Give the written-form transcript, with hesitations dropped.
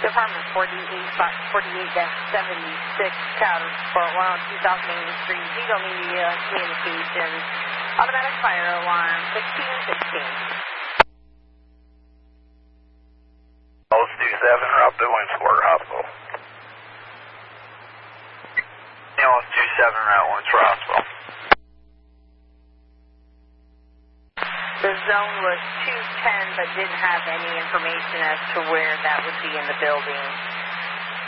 Department 48-76, County Fort Walton, 2000 Main Street, Eagle Media Communications, automatic fire alarm, 1616. Pulse 27, route to Winsport Hospital. Pulse 27, route Winsport Hospital. The zone was 210, but didn't have any information as to where that would be in the building.